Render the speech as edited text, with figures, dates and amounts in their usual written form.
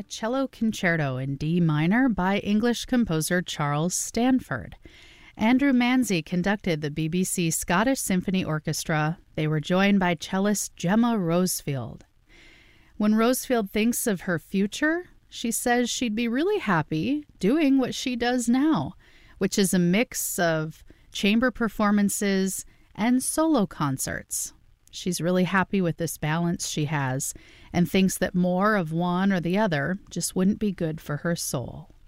a cello concerto in D minor by English composer Charles Stanford. Andrew Manzi conducted the BBC Scottish Symphony Orchestra. They were joined by cellist Gemma Rosefield. When Rosefield thinks of her future, she says she'd be really happy doing what she does now, which is a mix of chamber performances and solo concerts. She's really happy with this balance she has and thinks that more of one or the other just wouldn't be good for her soul.